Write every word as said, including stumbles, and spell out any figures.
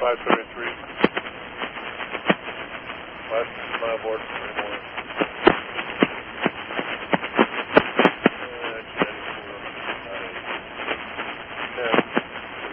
five thirty-three. Last my board for the morning.